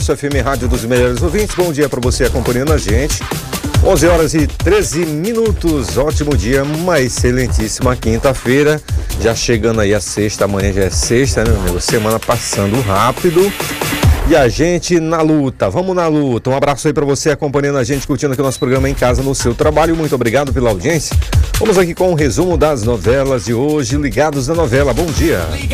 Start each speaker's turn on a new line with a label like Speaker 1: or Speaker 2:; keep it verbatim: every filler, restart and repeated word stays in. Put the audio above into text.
Speaker 1: F M Rádio dos Melhores Ouvintes, bom dia para você acompanhando a gente. onze horas e treze minutos, ótimo dia, uma excelentíssima quinta-feira. Já chegando aí a sexta, amanhã já é sexta, né, meu amigo? Semana passando rápido. E a gente na luta, vamos na luta. Um abraço aí para você acompanhando a gente, curtindo aqui o nosso programa em casa, no seu trabalho. Muito obrigado pela audiência. Vamos aqui com um resumo das novelas de hoje, ligados na novela. Bom dia.